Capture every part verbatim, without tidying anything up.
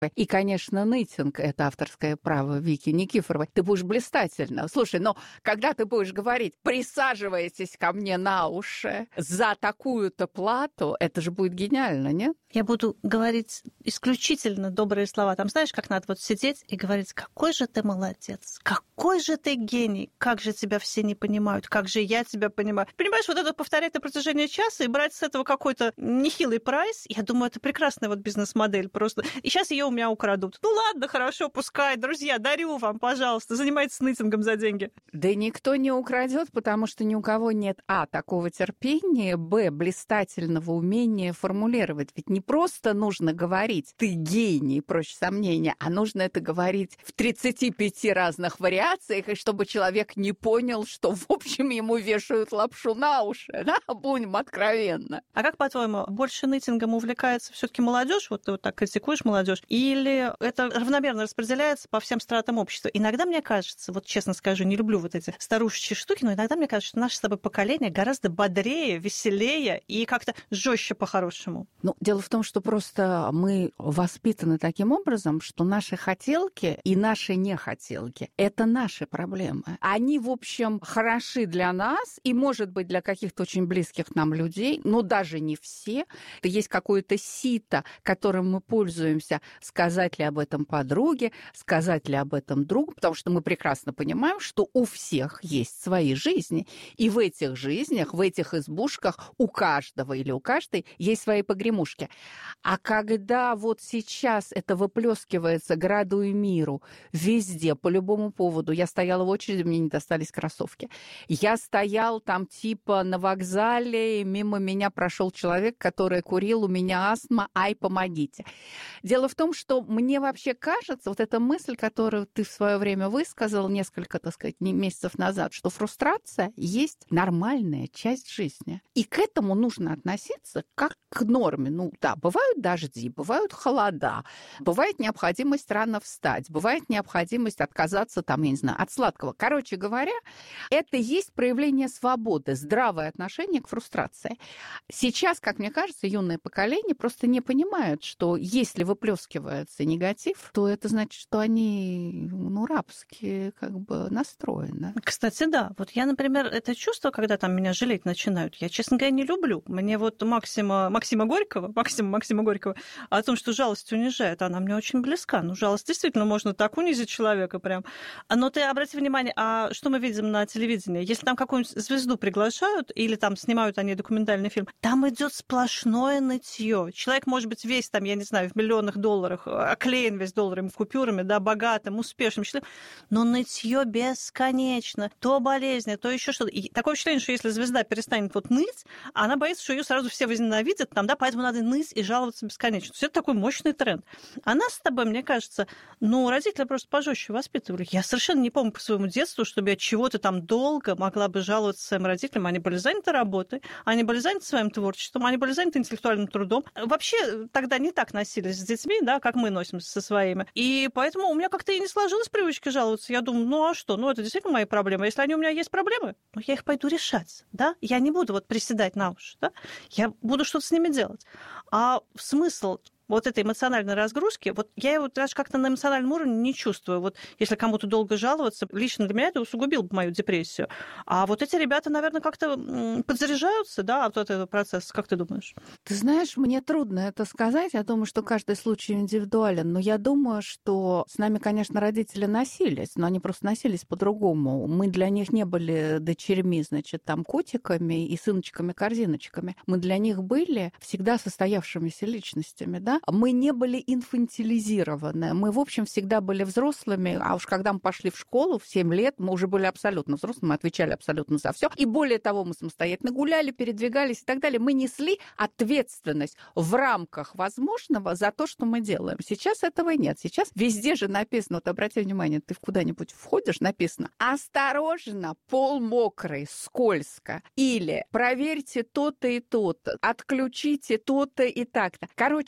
И, конечно, нытинг — это авторское право Вики Никифоровой. Ты будешь блистательно. Слушай, но когда ты будешь говорить «присаживайтесь ко мне на уши за такую-то плату», это же будет гениально, нет? Я буду говорить исключительно добрые слова. Там знаешь, как надо вот сидеть и говорить: какой же ты молодец, какой же ты гений, как же тебя все не понимают, как же я тебя понимаю. Понимаешь, вот это повторять на протяжении часа и брать с этого какой-то нехилый прайс, я думаю, это прекрасная вот бизнес-модель просто. И сейчас ее у меня украдут. Ну ладно, хорошо, пускай, друзья, дарю вам, пожалуйста, занимайтесь нытингом за деньги. Да никто не украдет, потому что ни у кого нет а. такого терпения, б. блистательного умения формулировать. Ведь не просто нужно говорить «ты гений», проще сомнения, а нужно это говорить в тридцати пяти разных вариациях, и чтобы человек не понял, что, в общем, ему вешают лапшу на уши, да? Будем откровенно. А как, по-твоему, больше нытингом увлекается все-таки молодежь, вот ты вот так критикуешь молодежь, или это равномерно распределяется по всем стратам общества? Иногда мне кажется, вот честно скажу, не люблю вот эти старушечьи штуки, но иногда мне кажется, что наше с тобой поколение гораздо бодрее, веселее и как-то жестче по-хорошему. Ну, дело в том, что просто мы воспитаны таким образом, что наши хотелки и наши нехотелки – это наши проблемы. Они, в общем, хороши для нас и, может быть, для каких-то очень близких нам людей, но даже не все. Это есть какое-то сито, которым мы пользуемся, сказать ли об этом подруге, сказать ли об этом другу, потому что мы прекрасно понимаем, что у всех есть свои жизни, и в этих жизнях, в этих избушках у каждого или у каждой есть свои погремушки. А когда вот сейчас это выплескивается граду и миру везде, по любому поводу, я стояла в очереди, мне не достались кроссовки. Я стоял там типа на вокзале, и мимо меня прошел человек, который курил, у меня астма, ай, помогите. Дело в том, что мне вообще кажется, вот эта мысль, которую ты в свое время высказал несколько, так сказать, месяцев назад, что фрустрация есть нормальная часть жизни. И к этому нужно относиться как к норме. Ну да, бывают дожди, бывают холода, бывает необходимость рано встать, бывает необходимость отказаться, там, я не знаю, от сладкого. Короче говоря, это есть проявление свободы, здравое отношение к фрустрации. Сейчас, как мне кажется, юное поколение просто не понимают, что если выплескивается негатив, то это значит, что они, ну, рабски как бы настроены. Кстати, да. Вот я, например, это чувство, когда там меня жалеть начинают, я, честно говоря, не люблю. Мне вот Максима, Максима Горького, Максима, Максима Горького о том, что жалость унижает, она мне очень близка. Ну, жалость действительно можно так унизить человека прям. Но ты обрати внимание, а что мы видим на телевидении? Если там какую-нибудь звезду приглашают или там снимают они документальный фильм, там идет сплошное нытье. Человек может быть весь там, я не знаю, в миллионах долларах, оклеен весь долларами, купюрами, да, богатым, успешным человеком, но нытье бесконечно. То болезни, то еще что-то. И такое впечатление, что если звезда перестанет вот ныть, она боится, что ее сразу все возненавидят, там, да, поэтому надо ныть и жаловаться бесконечно. То есть это такой мощный тренд. А нас с тобой, мне кажется, ну, родители просто пожестче воспитывали. Я совершенно не помню по своему детству, чтобы я чего-то там долго могла бы жаловаться своим родителям. Они были заняты работой, они были заняты своим творчеством, они были заняты интеллектуальным трудом. Вообще тогда не так носились с детьми, да, как мы носимся со своими. И поэтому у меня как-то и не сложилась привычка жаловаться. Я думаю, ну а что? Ну, это действительно мои проблемы. Если они у меня есть проблемы, ну, я их пойду решать, да? Я не буду вот приседать на уши, да? Я буду что-то с ними делать. А смысл вот этой эмоциональной разгрузки, вот я его даже как-то на эмоциональном уровне не чувствую. Вот если кому-то долго жаловаться, лично для меня это усугубило бы мою депрессию. А вот эти ребята, наверное, как-то подзаряжаются, да, от этого процесса. Как ты думаешь? Ты знаешь, мне трудно это сказать. Я думаю, что каждый случай индивидуален. Но я думаю, что с нами, конечно, родители носились, но они просто носились по-другому. Мы для них не были дочерьми, значит, там, котиками и сыночками-корзиночками. Мы для них были всегда состоявшимися личностями, да? Мы не были инфантилизированы. Мы, в общем, всегда были взрослыми. А уж когда мы пошли в школу в семь лет, мы уже были абсолютно взрослыми, мы отвечали абсолютно за все. И более того, мы самостоятельно гуляли, передвигались и так далее. Мы несли ответственность в рамках возможного за то, что мы делаем. Сейчас этого нет. Сейчас везде же написано, вот обрати внимание, ты куда-нибудь входишь, написано «Осторожно, пол мокрый, скользко». Или «Проверьте то-то и то-то», «Отключите то-то и так-то». Короче говоря,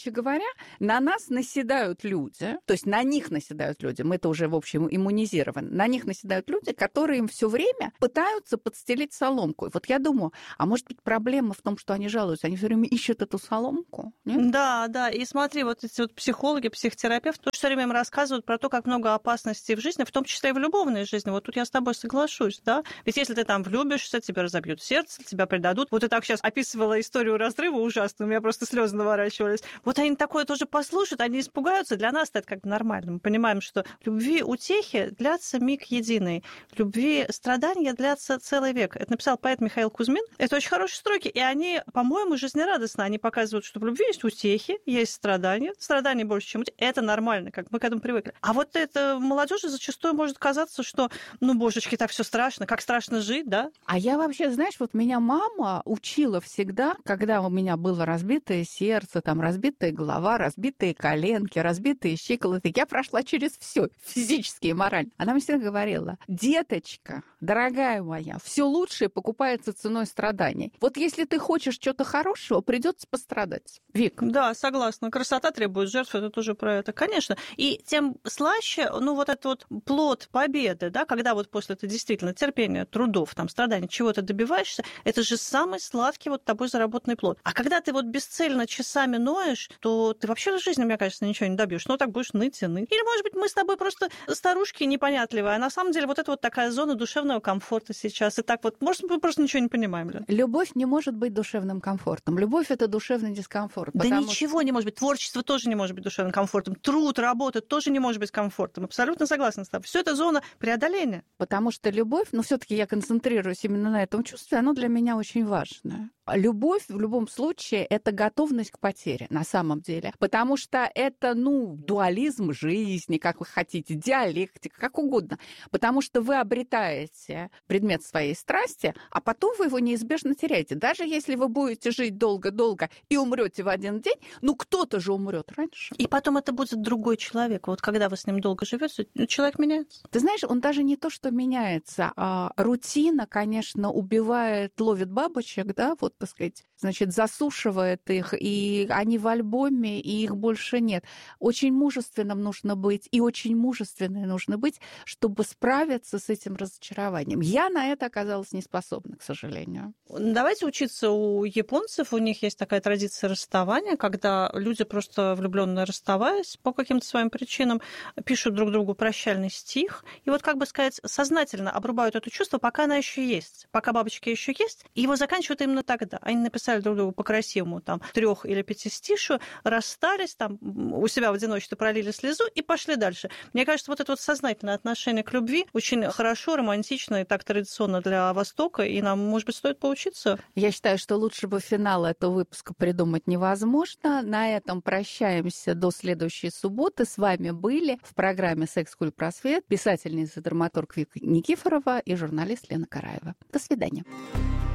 говоря, на нас наседают люди, то есть на них наседают люди, мы-то уже, в общем, иммунизированы, на них наседают люди, которые им все время пытаются подстелить соломку. И вот я думаю, а может быть, проблема в том, что они жалуются, они все время ищут эту соломку? Нет? Да, да, и смотри, вот эти вот психологи, психотерапевты тоже все время им рассказывают про то, как много опасностей в жизни, в том числе и в любовной жизни. Вот тут я с тобой соглашусь, да? Ведь если ты там влюбишься, тебя разобьют сердце, тебя предадут. Вот ты так сейчас описывала историю разрыва ужасную, у меня просто слезы наворачивались. Вот они такое тоже послушают, они испугаются. Для нас это как нормально. Мы понимаем, что любви утехи длятся миг единый. Любви страдания длятся целый век. Это написал поэт Михаил Кузьмин. Это очень хорошие строки, и они, по-моему, жизнерадостны. Они показывают, что в любви есть утехи, есть страдания. Страдания больше, чем утехи. Это нормально, как мы к этому привыкли. А вот это молодежи зачастую может казаться, что, ну, божечки, так все страшно, как страшно жить, да? А я вообще, знаешь, вот меня мама учила всегда, когда у меня было разбитое сердце, там разбитая голова, разбитые коленки, разбитые щиколотки. Я прошла через все, физически и морально. Она мне всегда говорила: деточка, дорогая моя, все лучшее покупается ценой страданий. Вот если ты хочешь чего-то хорошего, придется пострадать. Вик. Да, согласна. Красота требует жертв, это тоже про это, конечно. И тем слаще, ну, вот этот вот плод победы, да, когда вот после этого действительно терпения, трудов, там, страданий, чего-то добиваешься, это же самый сладкий вот тобой заработанный плод. А когда ты вот бесцельно часами ноешь, то ты вообще в жизни, мне кажется, ничего не добьешь. Ну, так будешь ныть и ныть. Или, может быть, мы с тобой просто старушки непонятливые, а на самом деле вот это вот такая зона душевного комфорта сейчас. И так вот, может, мы просто ничего не понимаем, Лен? Любовь не может быть душевным комфортом. Любовь — это душевный дискомфорт. Да ничего что... не может быть. Творчество тоже не может быть душевным комфортом. Труд, работа тоже не может быть комфортом. Абсолютно согласна с тобой. Все это зона преодоления. Потому что любовь, ну, все-таки я концентрируюсь именно на этом чувстве, оно для меня очень важное. Любовь в любом случае — это готовность к потере, на самом деле. Потому что это, ну, дуализм жизни, как вы хотите, диалектика, как угодно. Потому что вы обретаете предмет своей страсти, а потом вы его неизбежно теряете. Даже если вы будете жить долго-долго и умрете в один день, ну, кто-то же умрет раньше. И потом это будет другой человек. Вот когда вы с ним долго живете, человек меняется. Ты знаешь, он даже не то, что меняется, а рутина, конечно, убивает, ловит бабочек, да, вот, так сказать, значит, засушивает их, и они в альбоме, и их больше нет. Очень мужественным нужно быть, и очень мужественной нужно быть, чтобы справиться с этим разочарованием. Я на это оказалась неспособна, к сожалению. Давайте учиться у японцев. У них есть такая традиция расставания, когда люди, просто влюбленные, расставаясь по каким-то своим причинам, пишут друг другу прощальный стих, и вот, как бы сказать, сознательно обрубают это чувство, пока она еще есть, пока бабочка еще есть, и его заканчивают именно тогда. Они написали друг другу по-красивому там трех или пятистишую, расстались, там у себя в одиночестве пролили слезу и пошли дальше. Мне кажется, вот это вот сознательное отношение к любви очень хорошо, романтично и так традиционно для Востока, и нам, может быть, стоит поучиться. Я считаю, что лучше бы финал этого выпуска придумать невозможно. На этом прощаемся до следующей субботы. С вами были в программе «Секс-Культ-Просвет» писательница и драматург Вика Никифорова и журналист Лена Караева. До свидания.